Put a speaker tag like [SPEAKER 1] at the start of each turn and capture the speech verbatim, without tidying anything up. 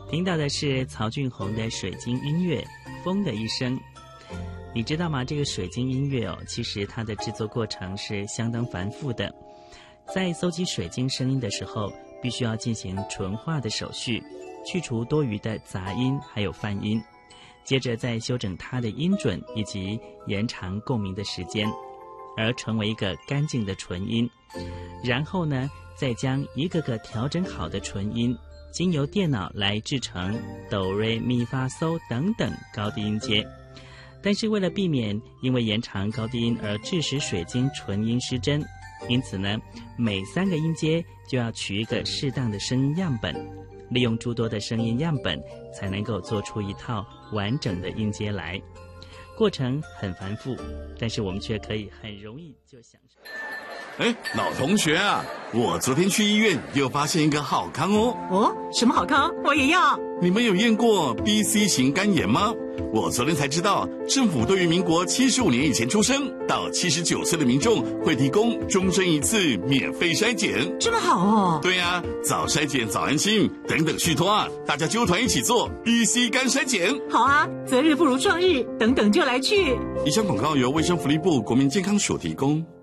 [SPEAKER 1] 听到的是曹俊宏的水晶音乐《风的一生》。你知道吗？这个水晶音乐哦，其实它的制作过程是相当繁复的。在搜集水晶声音的时候，必须要进行纯化的手续，去除多余的杂音还有泛音，接着再修整它的音准以及延长共鸣的时间，而成为一个干净的纯音。然后呢，再将一个个调整好的纯音经由电脑来制成哆瑞咪发嗦等等高低音阶。但是为了避免因为延长高低音而致使水晶纯音失真，因此呢，每三个音阶就要取一个适当的声音样本，利用诸多的声音样本才能够做出一套完整的音阶来。过程很繁复，但是我们却可以很容易就享受。
[SPEAKER 2] 哎，老同学啊，我昨天去医院又发现一个好康哦。
[SPEAKER 3] 哦，什么好康？我也要。
[SPEAKER 2] 你们有验过 B C 型肝炎吗？我昨天才知道，政府对于民国七十五年以前出生到七十九岁的民众会提供终身一次免费筛检。
[SPEAKER 3] 这么好哦。
[SPEAKER 2] 对啊，早筛检早安心，等等续托啊，大家揪团一起做 B C 肝筛检。
[SPEAKER 3] 好啊，择日不如撞日，等等就来去。
[SPEAKER 2] 以上广告由卫生福利部国民健康署提供。